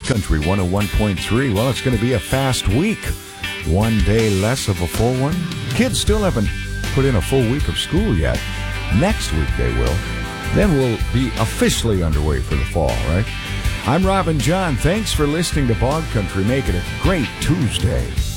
Country 101.3. Well, it's going to be a fast week. One day less of a full one. Kids still haven't put in a full week of school yet. Next week they will. Then we'll be officially underway for the fall, right? I'm Robin John. Thanks for listening to Bog Country. Make it a great Tuesday.